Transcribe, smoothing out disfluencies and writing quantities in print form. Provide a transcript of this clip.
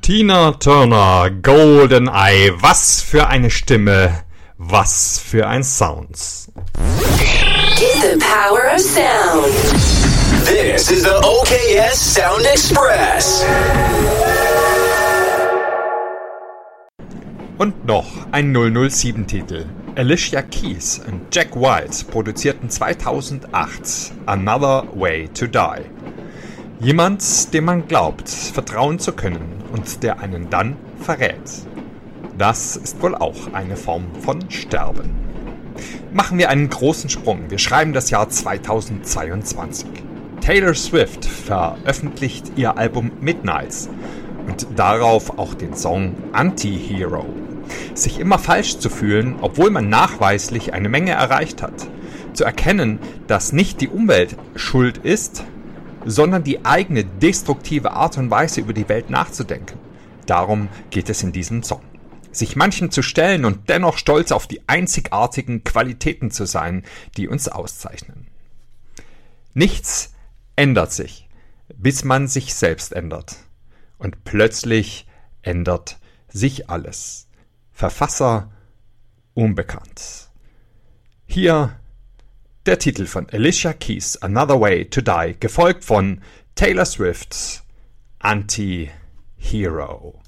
Tina Turner, GoldenEye, was für eine Stimme, was für ein Sound. Get the power of sound. This is the OKS Sound Express. Und noch ein 007-Titel. Alicia Keys und Jack White produzierten 2008 Another Way to Die. Jemand, dem man glaubt, vertrauen zu können und der einen dann verrät. Das ist wohl auch eine Form von Sterben. Machen wir einen großen Sprung. Wir schreiben das Jahr 2022. Taylor Swift veröffentlicht ihr Album Midnights und darauf auch den Song Anti-Hero. Sich immer falsch zu fühlen, obwohl man nachweislich eine Menge erreicht hat. Zu erkennen, dass nicht die Umwelt schuld ist, sondern die eigene destruktive Art und Weise über die Welt nachzudenken. Darum geht es in diesem Song. Sich manchen zu stellen und dennoch stolz auf die einzigartigen Qualitäten zu sein, die uns auszeichnen. Nichts ändert sich, bis man sich selbst ändert. Und plötzlich ändert sich alles. Verfasser unbekannt. Hier der Titel von Alicia Keys, Another Way to Die, gefolgt von Taylor Swift's Anti-Hero.